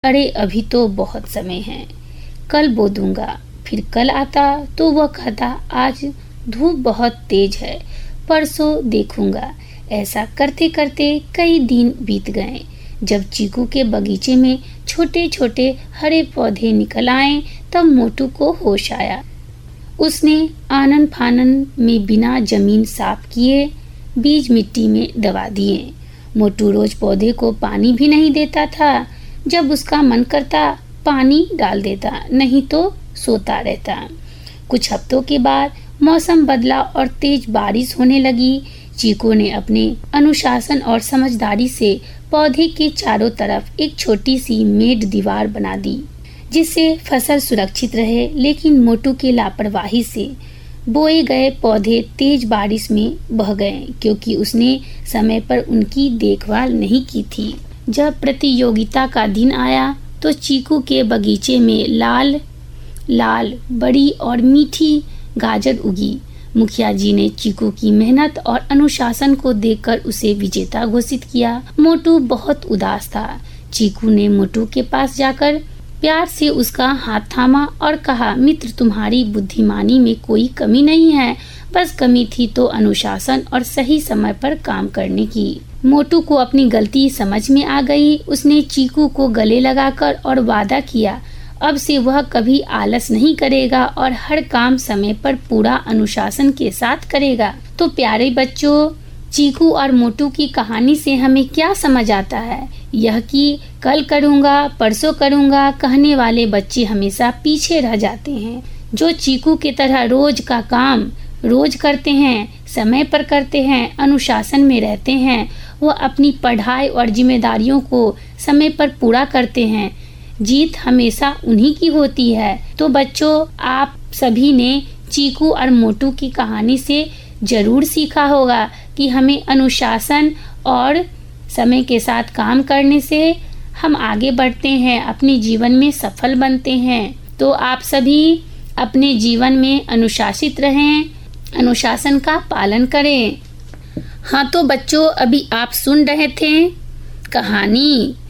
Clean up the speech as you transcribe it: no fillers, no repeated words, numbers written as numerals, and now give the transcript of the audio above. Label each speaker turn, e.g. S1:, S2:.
S1: अरे अभी तो बहुत समय है, कल बो दूंगा। फिर कल आता तो वह कहता आज धूप बहुत तेज है, परसों देखूंगा। ऐसा करते करते कई दिन बीत गए। जब चीकू के बगीचे में छोटे छोटे हरे पौधे निकल आए तब मोटू को होश आया। उसने आनन फानन में बिना जमीन साफ किए बीज मिट्टी में दबा दिए। मोटू रोज पौधे को पानी भी नहीं देता था। जब उसका मन करता पानी डाल देता, नहीं तो सोता रहता। कुछ हफ्तों के बाद मौसम बदला और तेज बारिश होने लगी। चीकू ने अपने अनुशासन और समझदारी से पौधे के चारों तरफ एक छोटी सी मेड दीवार बना दी, जिससे फसल सुरक्षित रहे। लेकिन मोटू की लापरवाही से बोए गए पौधे तेज बारिश में बह गए, क्योंकि उसने समय पर उनकी देखभाल नहीं की थी। जब प्रतियोगिता का दिन आया तो चीकू के बगीचे में लाल लाल बड़ी और मीठी गाजर उगी। मुखिया जी ने चीकू की मेहनत और अनुशासन को देखकर उसे विजेता घोषित किया। मोटू बहुत उदास था। चीकू ने मोटू के पास जाकर प्यार से उसका हाथ थामा और कहा, मित्र, तुम्हारी बुद्धिमानी में कोई कमी नहीं है, बस कमी थी तो अनुशासन और सही समय पर काम करने की। मोटू को अपनी गलती समझ में आ गई। उसने चीकू को गले लगाकर और वादा किया अब से वह कभी आलस नहीं करेगा और हर काम समय पर पूरा अनुशासन के साथ करेगा। तो प्यारे बच्चों, चीकू और मोटू की कहानी से हमें क्या समझ आता है? यह कि कल करूँगा, परसों करूँगा कहने वाले बच्चे हमेशा पीछे रह जाते हैं। जो चीकू की तरह रोज का काम रोज करते हैं, समय पर करते हैं, अनुशासन में रहते हैं, वह अपनी पढ़ाई और जिम्मेदारियों को समय पर पूरा करते हैं। जीत हमेशा उन्हीं की होती है। तो बच्चों, आप सभी ने चीकू और मोटू की कहानी से जरूर सीखा होगा कि हमें अनुशासन और समय के साथ काम करने से हम आगे बढ़ते हैं, अपने जीवन में सफल बनते हैं। तो आप सभी अपने जीवन में अनुशासित रहें, अनुशासन का पालन करें। हाँ तो बच्चों, अभी आप सुन रहे थे कहानी